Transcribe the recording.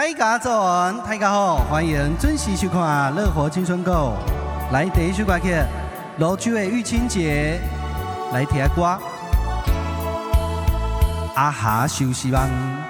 大家早安，大家好，欢迎准时收看《乐活青春购》。来第一首歌曲，罗秋的《玉清姐》，来听歌。阿哈休息望。